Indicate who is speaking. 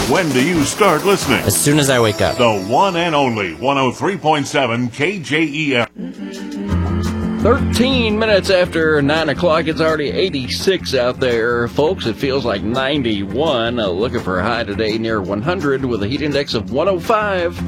Speaker 1: When do you start listening?
Speaker 2: As soon as I wake up.
Speaker 1: The one and only 103.7 KJEF.
Speaker 3: 13 minutes after 9 o'clock. It's already 86 out there, folks. It feels like 91. Looking for a high today near 100 with a heat index of 105.